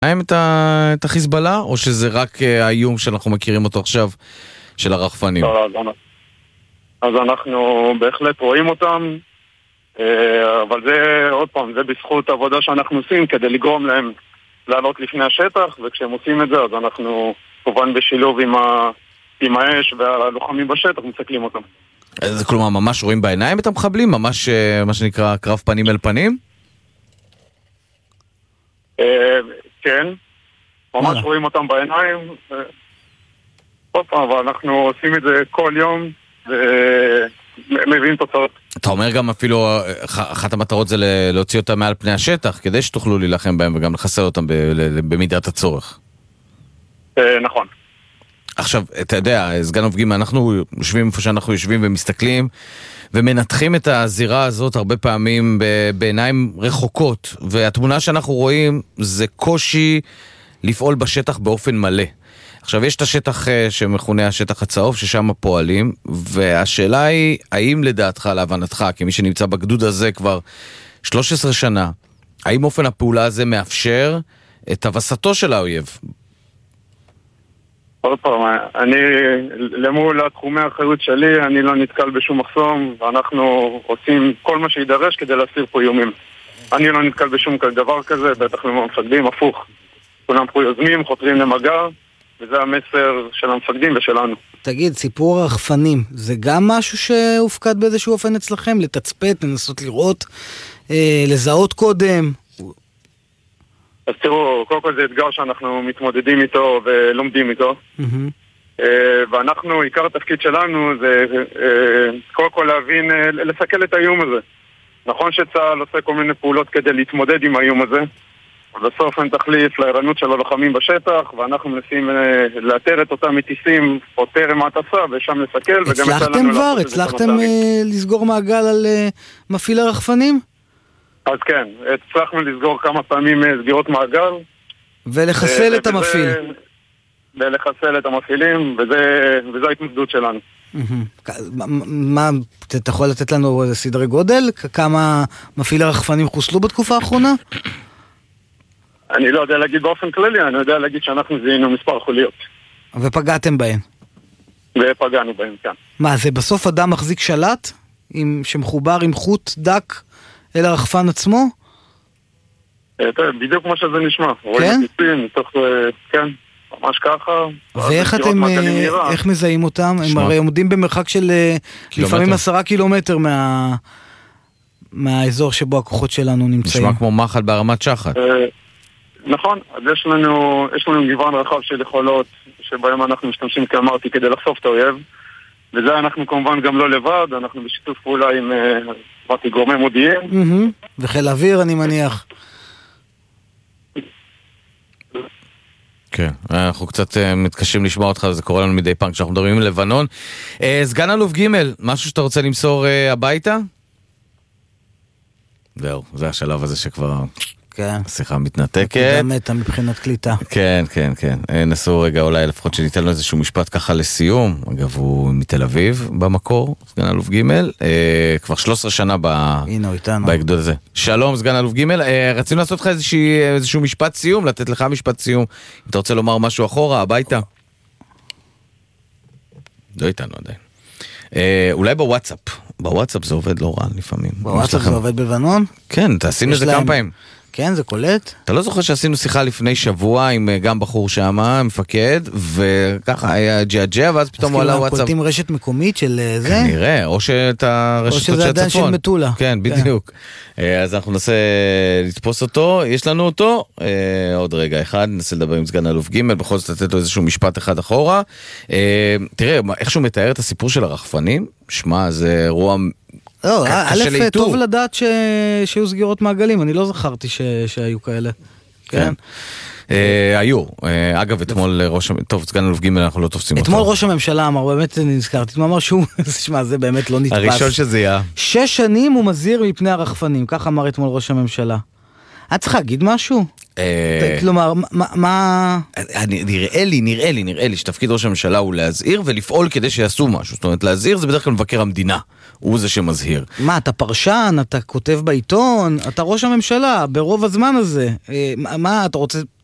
את החיזבאללה, או שזה רק האיום שאנחנו מכירים אותו עכשיו של הרחפנים? אז אנחנו בהחלט רואים אותם, אבל זה עוד פעם, זה בזכות העבודה שאנחנו עושים כדי לגרום להם לעלות לפני השטח, וכשהם עושים את זה אז אנחנו כמובן בשילוב עם האש והלוחמים בשטח מסתכלים אותם. אז כלומר ממש רואים בעיניים את המחבלים? ממש מה שנקרא קרב פנים אל פנים? כן, ממש רואים אותם בעיניים. אבל אנחנו עושים את זה כל יום ומביאים תוצאות. אתה אומר גם אפילו אחת המטרות זה להוציא אותם מעל פני השטח כדי שתוכלו להילחם בהם וגם לחסל אותם במידת הצורך. נכון. עכשיו, אתה יודע, סגן אופגים, אנחנו יושבים איפה שאנחנו יושבים ומסתכלים ומנתחים את הזירה הזאת הרבה פעמים בעיניים רחוקות, והתמונה שאנחנו רואים זה קושי לפעול בשטח באופן מלא. עכשיו, יש את השטח שמכונה השטח הצהוב, ששם פועלים, והשאלה היא, האם לדעתך, להבנתך, כמי שנמצא בגדוד הזה כבר 13 שנה, האם אופן הפעולה הזה מאפשר את הבסתו של האויב? עוד פעם, למול התחומי האחריות שלי, אני לא נתקל בשום מחסום, ואנחנו עושים כל מה שידרש כדי להסיר פה איומים. אני לא נתקל בשום דבר כזה, בטח למפקדים, הפוך. כולם פה יוזמים, חותרים למגע, וזה המסר של המפקדים ושלנו. תגיד, סיפור הרחפנים, זה גם משהו שהופקד באיזשהו אופן אצלכם? לתצפת, לנסות לראות, לזהות קודם? אז תראו, קודם כל זה אתגר שאנחנו מתמודדים איתו ולומדים איתו. ואנחנו, עיקר התפקיד שלנו זה קודם כל להבין, לסכל את האיום הזה. נכון שצה"ל עושה כל מיני פעולות כדי להתמודד עם האיום הזה, בסוף אין תחליף לערנות של הלוחמים בשטח, ואנחנו מנסים לאתר את אותם מטיסים או טרם ההטסה, ושם לסכל. הצלחתם כבר? הצלחתם לסגור מעגל על מפעיל הרחפנים? אז כן, הצלחנו לסגור כמה פעמים סגירות מעגל. ולחסל את המפעיל. ולחסל את המפעילים, וזו ההתמודדות שלנו. מה, אתה יכול לתת לנו סדרי גודל? כמה מפעיל הרחפנים חוסלו בתקופה האחרונה? אני לא יודע להגיד באופן כללי, אני יודע להגיד שאנחנו זיהינו מספר חוליות. ופגעתם בהן? ופגענו בהן, כן. מה, זה בסוף אדם מחזיק שלט? שמחובר עם חוט דק אל הרחפן עצמו? בדיוק כמו שזה נשמע. כן? כן, ממש ככה. ואיך אתם, איך מזהים אותם? הם הרי עומדים במרחק של לפעמים 10 קילומטר מהאזור שבו הכוחות שלנו נמצאים. נשמע כמו מחל בהרמת שחת. נכון, אז יש לנו גוון רחב של יכולות שבהם אנחנו משתמשים, כאמרתי, כדי לחשוף את האויב, וזה אנחנו כמובן גם לא לבד, אנחנו בשיתוף פעולה עם גורמי מודיעין. וחיל אוויר, אני מניח. כן, אנחנו קצת מתקשים לשמוע אותך, זה קורה לנו מדי פעם כשאנחנו מדברים עם לבנון. סגן אלוף ג', משהו שאתה רוצה למסור הביתה? זהו, זה השלב הזה שכבר... כן. שיחה מתנתקת. גם מתה מבחינת קליטה. כן, כן, כן. נסו רגע אולי לפחות שניתן לו איזשהו משפט ככה לסיום. אגב, הוא מתל אביב במקור, סגן אלוף ג', כבר 13 שנה בהגדוד הזה. שלום, סגן אלוף ג', רצינו לעשות לך איזשהו משפט סיום, לתת לך משפט סיום. אם אתה רוצה לומר משהו אחורה, הביתה. לא איתנו עדיין. אולי בוואטסאפ. בוואטסאפ זה עובד לא רע לפעמים. בוואטסאפ זה עובד בלבנון? כן, תעשינו את זה כמה פעמים. כן, זה קולט. אתה לא זוכר שעשינו שיחה לפני שבוע עם גם בחור שמה, מפקד, וככה היה ג'ה, ואז פתאום הוא עלה וואטסאפ. אז כאילו קולטים רשת מקומית של זה? כנראה, או שאתה רשתות של הצפון. או שזה עדיין של מטולה. כן, בדיוק. אז אנחנו ננסה לתפוס אותו, יש לנו אותו, עוד רגע אחד, ננסה לדבר עם סגן אלוף ג', בכל זאת לתת לו איזשהו משפט אחד אחורה. תראה, איך שהוא מתאר את הסיפור של הרחפנים, שמע, זה אירוע... לא, א', טוב לדעת שהיו סגירות מעגלים, אני לא זכרתי שהיו כאלה. כן. היו. אגב, אתמול טוב, סגן אלוף ג' אנחנו לא תופסים אותו. אתמול ראש הממשלה אמר, באמת נזכרתי, הוא אמר שהוא, שמה, זה באמת לא נתפס. הראשון שזה היה. 6 שנים הוא מזהיר מפני הרחפנים, כך אמר אתמול ראש הממשלה. את צריך להגיד משהו? כלומר, מה... נראה לי שתפקיד ראש הממשלה הוא להזהיר ולפעול כדי שיעשו משהו. זאת אומרת, להזהיר זה בדרך כלל מבקר המדינה. הוא זה שמזהיר. מה, אתה פרשן? אתה כותב בעיתון? אתה ראש הממשלה ברוב הזמן הזה. מה, אתה רוצה